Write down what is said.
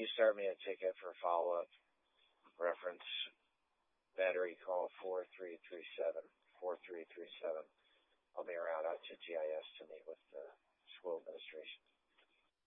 you start me a ticket for follow-up, reference battery call 4337. I'll be around out to GIS to meet with the school administration.